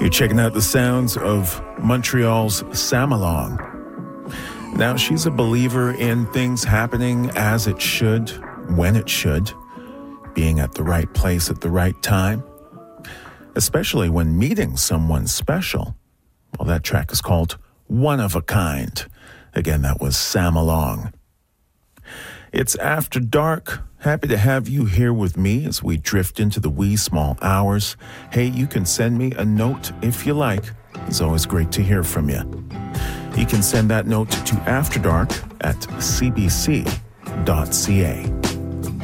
You're checking out the sounds of Montreal's Sam Along. Now, she's a believer in things happening as it should, when it should, being at the right place at the right time, especially when meeting someone special. Well, that track is called One of a Kind. Again, that was Sam Along. It's After Dark. Happy to have you here with me as we drift into the wee small hours. Hey, you can send me a note if you like. It's always great to hear from you. You can send that note to afterdark@cbc.ca.